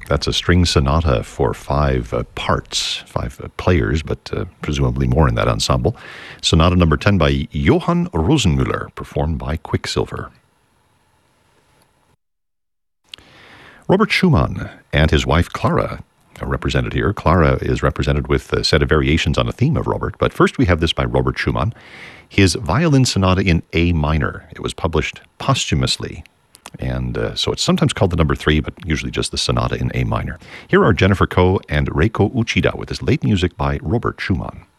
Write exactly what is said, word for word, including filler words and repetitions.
That's a string sonata for five uh, parts, five uh, players, but uh, presumably more in that ensemble. Sonata number ten by Johann Rosenmüller, performed by Quicksilver. Robert Schumann and his wife Clara are represented here. Clara is represented with a set of variations on a theme of Robert, but first we have this by Robert Schumann, his Violin Sonata in A minor. It was published posthumously, and uh, so it's sometimes called the number three, but usually just the Sonata in A minor. Here are Jennifer Koh and Reiko Uchida with this late music by Robert Schumann.